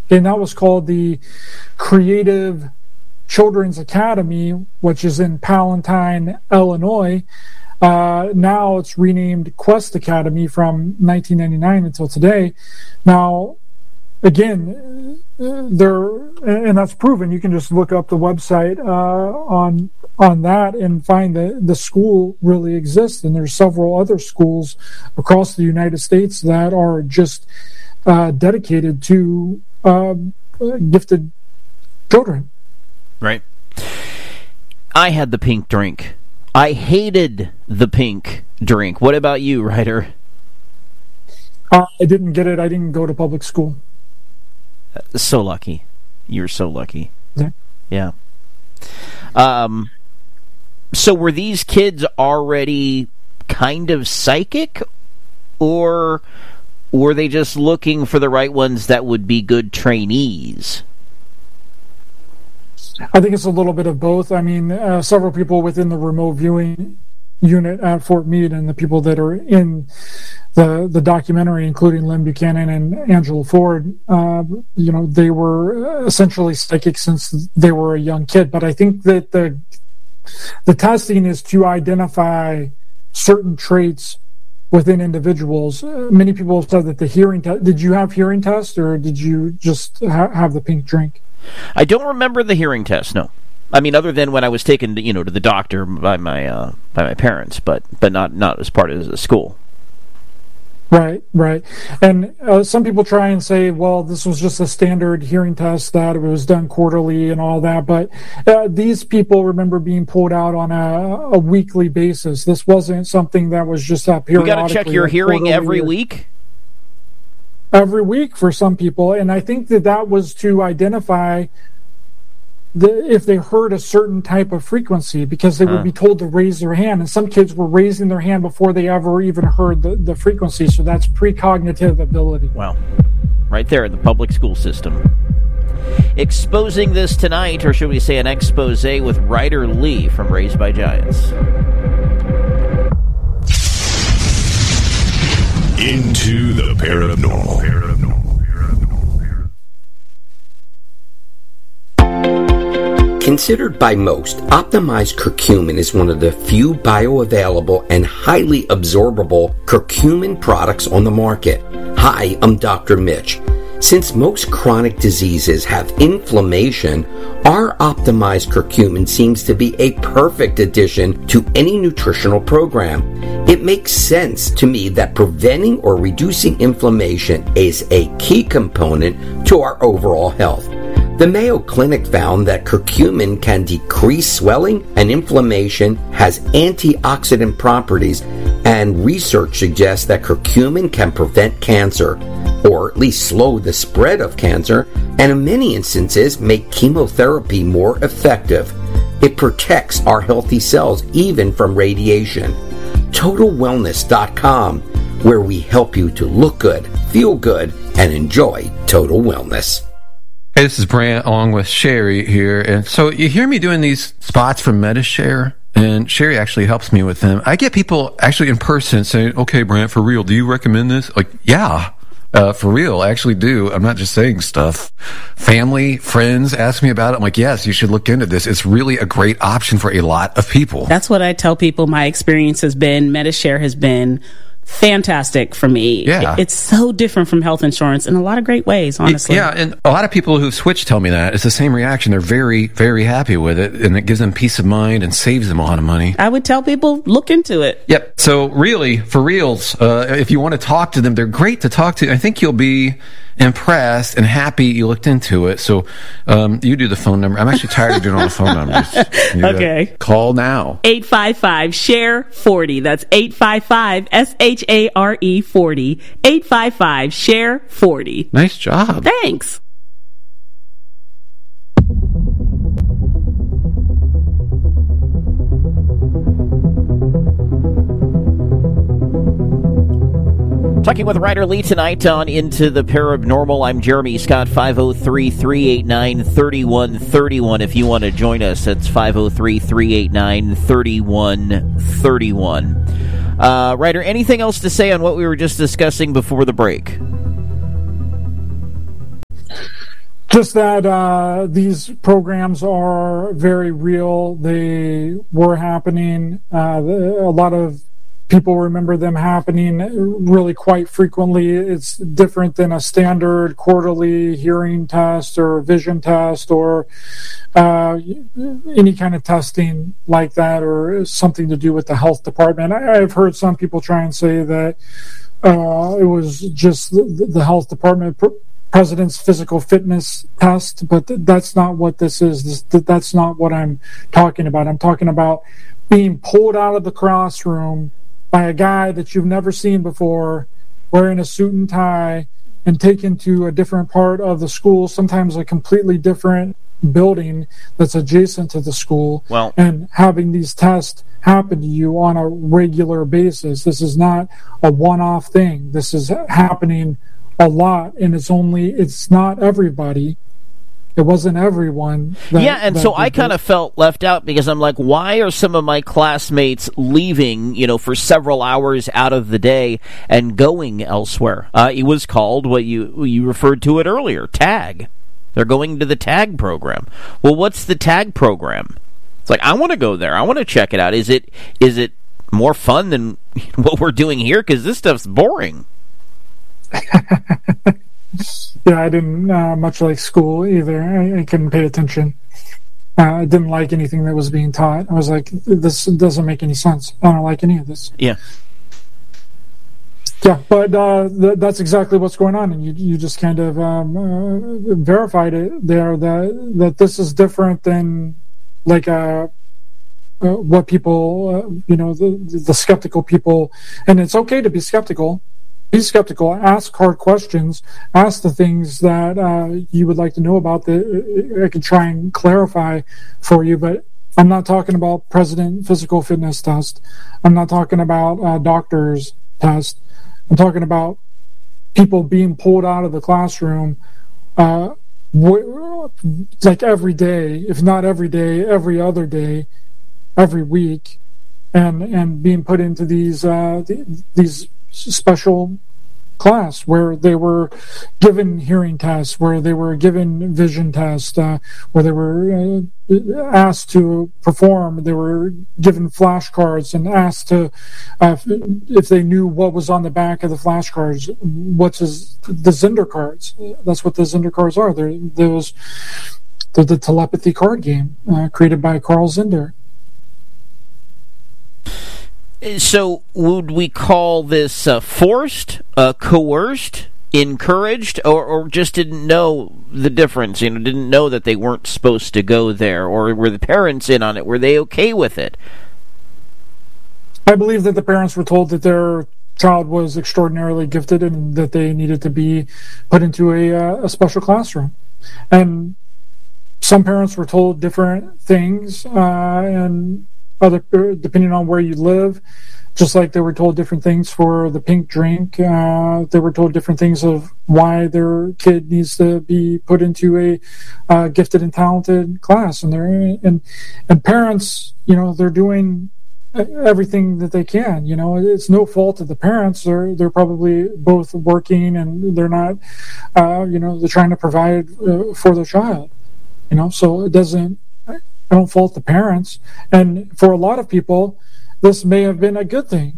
and that was called the Creative Children's Academy, which is in Palatine, Illinois. Now it's renamed Quest Academy from 1999 until today. Now, again, and that's proven. You can just look up the website on that and find that the school really exists. And there's several other schools across the United States that are just dedicated to gifted children. Right. I had the pink drink. I hated the pink drink. What about you, Ryder? I didn't get it. I didn't go to public school. So lucky. You're so lucky. Yeah. So were these kids already kind of psychic, or were they just looking for the right ones that would be good trainees? I think it's a little bit of both. I mean, several people within the remote viewing unit at Fort Meade and the people that are in the documentary, including Lynn Buchanan and Angela Ford, they were essentially psychic since they were a young kid. But I think that the testing is to identify certain traits within individuals. Many people have said that the hearing test. Did you have hearing tests, or did you just have the pink drink? I don't remember the hearing test. No, I mean, other than when I was taken, to the doctor by my parents, but not as part of the school. Right. And some people try and say, well, this was just a standard hearing test, that it was done quarterly and all that. But these people remember being pulled out on a weekly basis. This wasn't something that was just periodically. You got to check your hearing every week? Every week for some people. And I think that was to identify if they heard a certain type of frequency, because they would be told to raise their hand, and some kids were raising their hand before they ever even heard the frequency. So that's precognitive ability. Wow. Right there in the public school system. Exposing this tonight, or should we say an expose, with Ryder Lee from Raised by Giants. Into the paranormal. Considered by most, optimized curcumin is one of the few bioavailable and highly absorbable curcumin products on the market. Hi, I'm Dr. Mitch. Since most chronic diseases have inflammation, our optimized curcumin seems to be a perfect addition to any nutritional program. It makes sense to me that preventing or reducing inflammation is a key component to our overall health. The Mayo Clinic found that curcumin can decrease swelling and inflammation, has antioxidant properties, and research suggests that curcumin can prevent cancer, or at least slow the spread of cancer, and in many instances make chemotherapy more effective. It protects our healthy cells even from radiation. TotalWellness.com, where we help you to look good, feel good, and enjoy total wellness. Hey, this is Brant along with Sherry here. And so you hear me doing these spots for MediShare, and Sherry actually helps me with them. I get people actually in person saying, okay, Brant, for real, do you recommend this? Like, yeah, for real, I actually do. I'm not just saying stuff. Family, friends ask me about it. I'm like, yes, you should look into this. It's really a great option for a lot of people. That's what I tell people my experience has been. MediShare has been fantastic for me. Yeah. It's so different from health insurance in a lot of great ways, honestly. Yeah, and a lot of people who've switched tell me that. It's the same reaction. They're very, very happy with it, and it gives them peace of mind and saves them a lot of money. I would tell people, look into it. Yep. So really, for reals, if you want to talk to them, they're great to talk to. I think you'll be impressed and happy you looked into it. So you do the phone number. I'm actually tired of doing all the phone numbers. Okay. Call now. 855-SHARE-40. That's 855-SHARE 40. 855-SHARE-40. Nice job. Thanks. Talking with Ryder Lee tonight on Into the Paranormal. I'm Jeremy Scott, 503-389-3131. If you want to join us, it's 503-389-3131. Ryder, anything else to say on what we were just discussing before the break? Just that these programs are very real. They were happening. A lot of people remember them happening really quite frequently. It's different than a standard quarterly hearing test or vision test or any kind of testing like that, or something to do with the health department. I've heard some people try and say that it was just the health department president's physical fitness test, but that's not what this is. That's not what I'm talking about. I'm talking about being pulled out of the classroom by a guy that you've never seen before, wearing a suit and tie, and taken to a different part of the school, sometimes a completely different building that's adjacent to the school, and having these tests happen to you on a regular basis. This is not a one-off thing. This is happening a lot, and it's not everybody. It wasn't everyone. So I kind of felt left out, because I'm like, why are some of my classmates leaving, for several hours out of the day and going elsewhere? It was called what you referred to it earlier, TAG. They're going to the TAG program. Well, what's the TAG program? It's like, I want to go there. I want to check it out. Is it more fun than what we're doing here? Because this stuff's boring. Yeah, I didn't much like school either. I couldn't pay attention. I didn't like anything that was being taught. I was like, this doesn't make any sense. I don't like any of this. Yeah. Yeah, but that's exactly what's going on, and you just kind of verified it there, that this is different than like what people, the skeptical people, and it's okay to be skeptical. Be skeptical, ask hard questions, ask the things that you would like to know about that I can try and clarify for you, but I'm not talking about president physical fitness test. I'm not talking about doctor's test. I'm talking about people being pulled out of the classroom like every day, if not every day, every other day, every week, and being put into these special class where they were given hearing tests, where they were given vision tests, where they were asked to perform. They were given flashcards and asked to, if they knew what was on the back of the flashcards, the Zender cards. That's what the Zender cards are. They're the telepathy card game created by Carl Zender. So would we call this forced, coerced, encouraged, or just didn't know the difference? Didn't know that they weren't supposed to go there, or were the parents in on it? Were they okay with it? I believe that the parents were told that their child was extraordinarily gifted and that they needed to be put into a special classroom. And some parents were told different things, and other, depending on where you live, just like they were told different things for the pink drink, they were told different things of why their kid needs to be put into a gifted and talented class. And parents, they're doing everything that they can. It's no fault of the parents. They're probably both working, and they're not, they're trying to provide for their child. So it doesn't. I don't fault the parents. And for a lot of people, this may have been a good thing.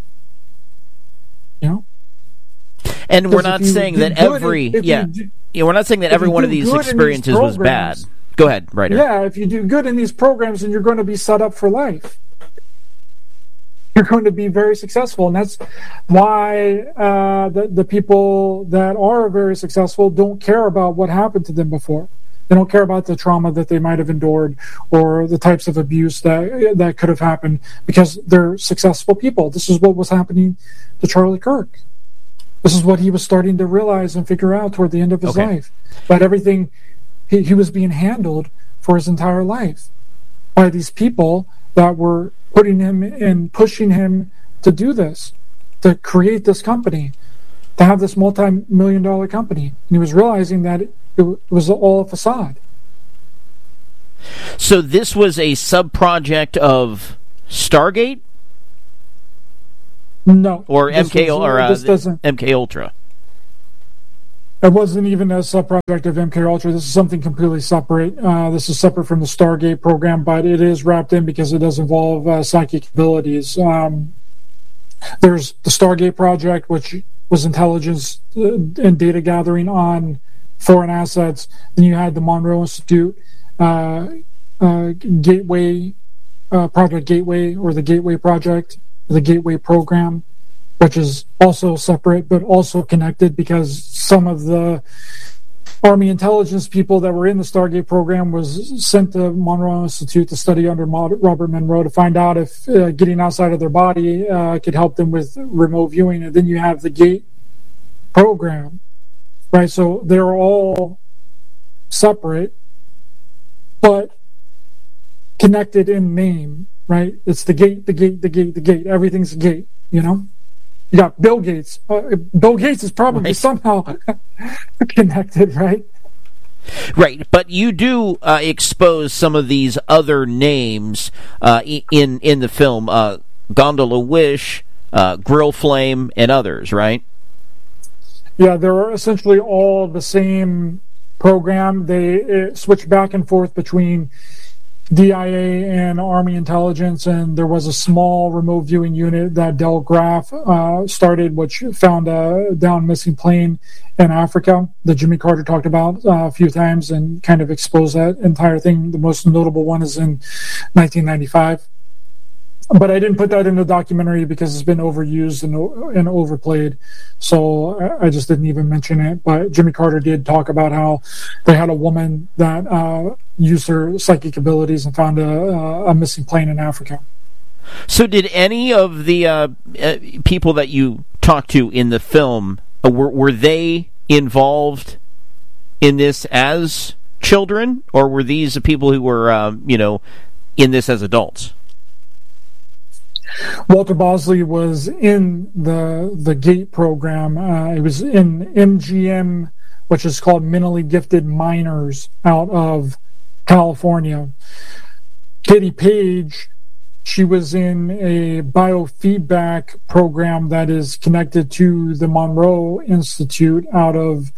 And we're not saying that we're not saying that every one of these experiences was bad. Go ahead, Ryder. Yeah, if you do good in these programs, then you're going to be set up for life. You're going to be very successful. And that's why the people that are very successful don't care about what happened to them before. They don't care about the trauma that they might have endured or the types of abuse that could have happened, because they're successful people. This is what was happening to Charlie Kirk. This is what he was starting to realize and figure out toward the end of his life. But everything, he was being handled for his entire life by these people that were putting him and pushing him to do this, to create this company, to have this multi-million-dollar company. And he was realizing that it was all a facade. So this was a sub-project of Stargate? No. Or MK Ultra? It wasn't even a sub-project of MK Ultra. This is something completely separate. This is separate from the Stargate program, but it is wrapped in because it does involve psychic abilities. There's the Stargate project, which was intelligence and data gathering on foreign assets. Then you had the Monroe Institute Gateway Project Gateway, or the Gateway Project, the Gateway Program, which is also separate but also connected because some of the Army intelligence people that were in the Stargate program was sent to Monroe Institute to study under Robert Monroe to find out if getting outside of their body could help them with remote viewing. And then you have the Gate program, right? So they're all separate but connected in name, right? It's the gate, the gate, the gate, the gate. Everything's a gate, you know? You got Bill Gates. Bill Gates is probably somehow connected, right? Right, but you do expose some of these other names in the film, Gondola Wish, Grill Flame, and others, right? Yeah, they're essentially all the same program. They switch back and forth between DIA and Army intelligence, and there was a small remote viewing unit that Del Graff started, which found a down missing plane in Africa that Jimmy Carter talked about a few times and kind of exposed that entire thing. The most notable one is in 1995. But I didn't put that in the documentary because it's been overused and overplayed, so I just didn't even mention it. But Jimmy Carter did talk about how they had a woman that used her psychic abilities and found a missing plane in Africa. So did any of the people that you talked to in the film, were they involved in this as children, or were these people who were, in this as adults? Walter Bosley was in the GATE program. He was in MGM, which is called Mentally Gifted Minors, out of California. Katie Page, she was in a biofeedback program that is connected to the Monroe Institute out of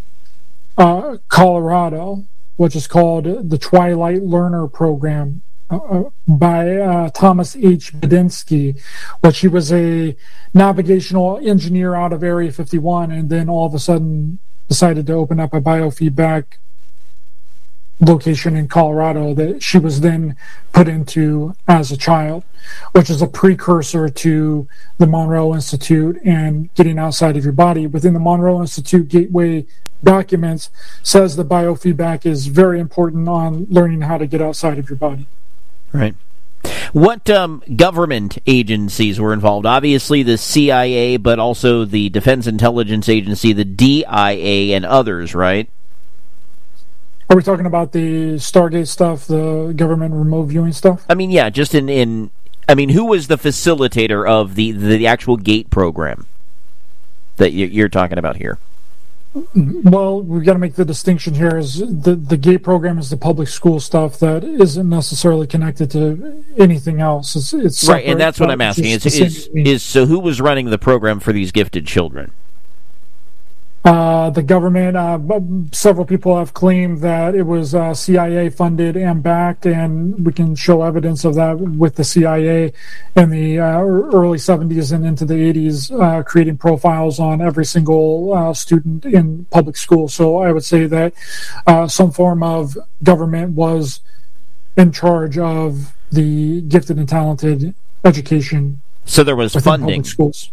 Colorado, which is called the Twilight Learner Program. By Thomas H. Bedinsky, which he was a navigational engineer out of Area 51, and then all of a sudden decided to open up a biofeedback location in Colorado that she was then put into as a child, which is a precursor to the Monroe Institute and getting outside of your body. Within the Monroe Institute Gateway documents says the biofeedback is very important on learning how to get outside of your body. Right. What government agencies were involved? Obviously the CIA, but also the Defense Intelligence Agency, the DIA, and others, right? Are we talking about the Stargate stuff, the government remote viewing stuff? I mean, yeah, just who was the facilitator of the actual GATE program that you're talking about here? Well, we've got to make the distinction here is the GATE program is the public school stuff that isn't necessarily connected to anything else. It's separate, right, and that's what I'm asking. Is so who was running the program for these gifted children? The government, several people have claimed that it was CIA funded and backed, and we can show evidence of that with the CIA in the early 70s and into the 80s, creating profiles on every single student in public school. So I would say that some form of government was in charge of the gifted and talented education. So there was funding. Public schools.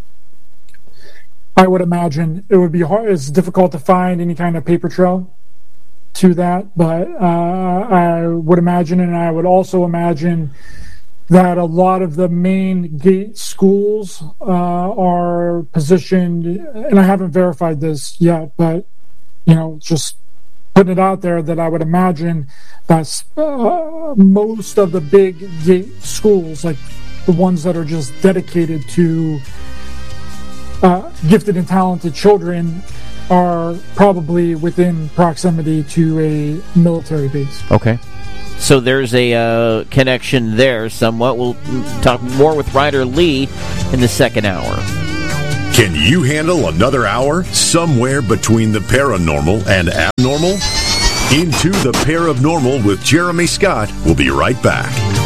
I would imagine it would be hard. It's difficult to find any kind of paper trail to that, but I would imagine, and I would also imagine that a lot of the main GATE schools are positioned, and I haven't verified this yet, but just putting it out there that I would imagine that most of the big GATE schools, like the ones that are just dedicated to gifted and talented children, are probably within proximity to a military base. Okay. So there's a connection there somewhat. We'll talk more with Ryder Lee in the second hour. Can you handle another hour somewhere between the paranormal and abnormal? Into the Paranormal with Jeremy Scott. We'll be right back.